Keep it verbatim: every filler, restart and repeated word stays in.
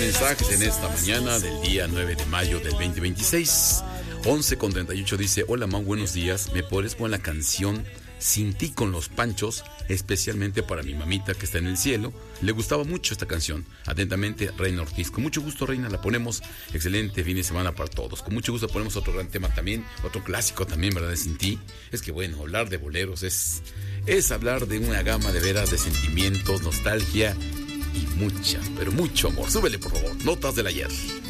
mensajes en esta mañana del día nueve de mayo del veinte veintiséis. once con treinta y ocho dice: hola, Mau, buenos días. ¿Me podrías poner la canción Sin ti con los Panchos? Especialmente para mi mamita que está en el cielo. Le gustaba mucho esta canción. Atentamente, Reina Ortiz. Con mucho gusto, Reina, la ponemos. Excelente fin de semana para todos. Con mucho gusto ponemos otro gran tema también. Otro clásico también, ¿verdad? De Sin ti. Es que bueno, hablar de boleros es, es hablar de una gama de veras de sentimientos, nostalgia y mucha, pero mucho amor. Súbele, por favor. Notas del ayer.